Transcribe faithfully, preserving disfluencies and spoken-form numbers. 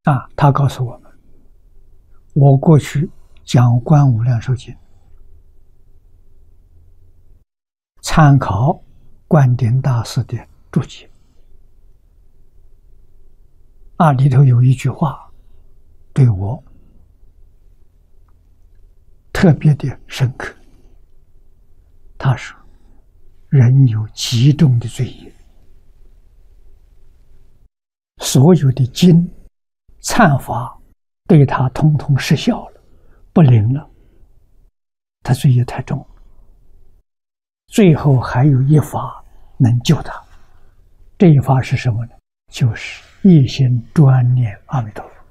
啊，他告诉我们，我过去讲《观无量寿经》，参考观点大师的注解，啊，里头有一句话对我特别的深刻。他说：“人有极重的罪业，所有的经忏法对他通通失效了，不灵了，他罪业太重了。最后还有一法能救他，这一法是什么呢？就是一心专念阿弥陀佛。